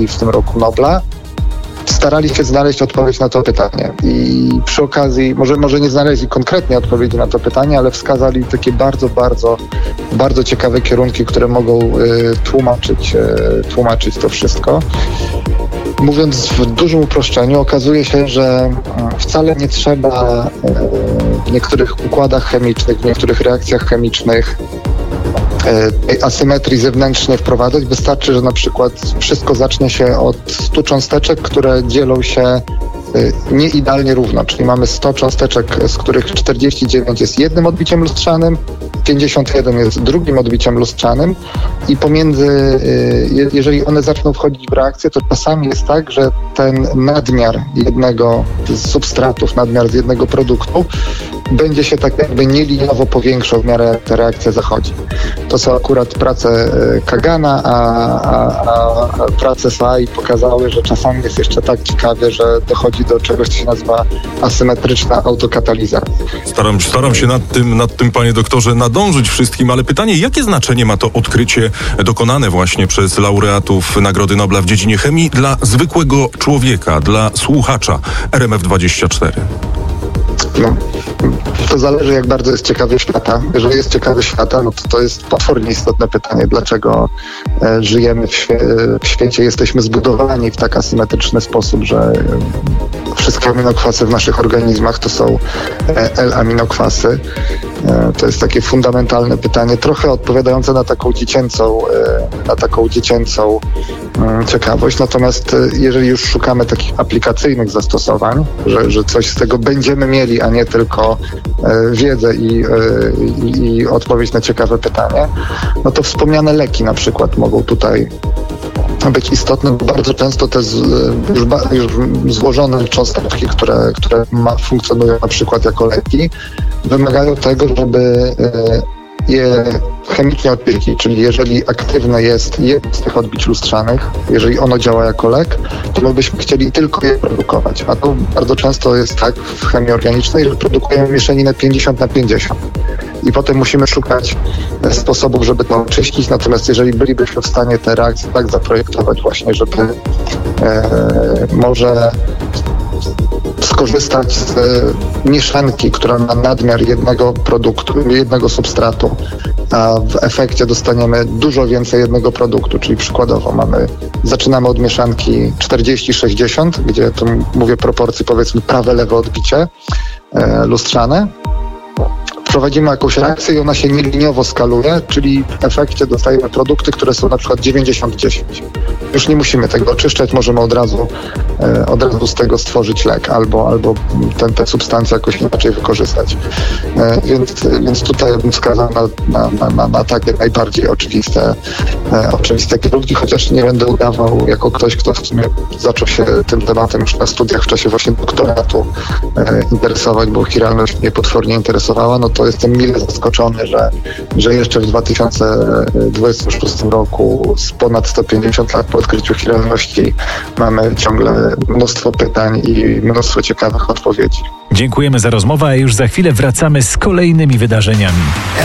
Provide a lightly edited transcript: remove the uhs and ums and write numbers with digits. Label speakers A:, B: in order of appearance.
A: dostali w tym roku Nobla, starali się znaleźć odpowiedź na to pytanie. I przy okazji, może nie znaleźli konkretnie odpowiedzi na to pytanie, ale wskazali takie bardzo ciekawe kierunki, które mogą tłumaczyć to wszystko. Mówiąc w dużym uproszczeniu, okazuje się, że wcale nie trzeba w niektórych układach chemicznych, w niektórych reakcjach chemicznych tej asymetrii zewnętrznej wprowadzać. Wystarczy, że na przykład wszystko zacznie się od 100 cząsteczek, które dzielą się nie idealnie równo, czyli mamy 100 cząsteczek, z których 49 jest jednym odbiciem lustrzanym, 51 jest drugim odbiciem lustrzanym i pomiędzy, jeżeli one zaczną wchodzić w reakcję, to czasami jest tak, że ten nadmiar jednego z substratów, nadmiar z jednego produktu będzie się tak jakby nieliniowo powiększał w miarę jak ta reakcja zachodzi. To są akurat prace Kagana, a prace SAI pokazały, że czasami jest jeszcze tak ciekawie, że dochodzi do czegoś, co się nazywa asymetryczna autokataliza.
B: Staram się nad tym, panie doktorze, nadążyć wszystkim, ale pytanie, jakie znaczenie ma to odkrycie dokonane właśnie przez laureatów Nagrody Nobla w dziedzinie chemii dla zwykłego człowieka, dla słuchacza RMF24?
A: No, to zależy, jak bardzo jest ciekawy świata. Jeżeli jest ciekawy świata, no to jest potwornie istotne pytanie, dlaczego żyjemy w świecie, jesteśmy zbudowani w tak asymetryczny sposób, że wszystkie aminokwasy w naszych organizmach to są L-aminokwasy. To jest takie fundamentalne pytanie, trochę odpowiadające na taką dziecięcą ciekawość. Natomiast jeżeli już szukamy takich aplikacyjnych zastosowań, że coś z tego będziemy mieli, a nie tylko wiedzę i odpowiedź na ciekawe pytanie, no to wspomniane leki na przykład mogą tutaj być istotne, bo bardzo często te już złożone cząsteczki, które funkcjonują na przykład jako leki, wymagają tego, żeby je chemicznie odczyścić, czyli jeżeli aktywne jest jedno z tych odbić lustrzanych, jeżeli ono działa jako lek, to my byśmy chcieli tylko je produkować. A to bardzo często jest tak w chemii organicznej, że produkujemy mieszaninę 50/50. I potem musimy szukać sposobów, żeby to oczyścić. Natomiast jeżeli bylibyśmy w stanie te reakcje tak zaprojektować właśnie, żeby może skorzystać z mieszanki, która ma nadmiar jednego produktu, jednego substratu, a w efekcie dostaniemy dużo więcej jednego produktu, czyli przykładowo zaczynamy od mieszanki 40-60, gdzie tu mówię proporcji powiedzmy prawe-lewe odbicie lustrzane. Prowadzimy jakąś reakcję i ona się nieliniowo skaluje, czyli w efekcie dostajemy produkty, które są na przykład 90-10. Już nie musimy tego oczyszczać, możemy od razu z tego stworzyć lek albo tę substancję jakoś inaczej wykorzystać. Więc tutaj bym wskazał na takie najbardziej oczywiste kierunki, chociaż nie będę udawał jako ktoś, kto w sumie zaczął się tym tematem już na studiach w czasie właśnie doktoratu interesować, bo chiralność mnie potwornie interesowała, no to jestem mile zaskoczony, że jeszcze w 2026 roku z ponad 150 lat po odkryciu chiralności mamy ciągle mnóstwo pytań i mnóstwo ciekawych odpowiedzi.
C: Dziękujemy za rozmowę, a już za chwilę wracamy z kolejnymi wydarzeniami.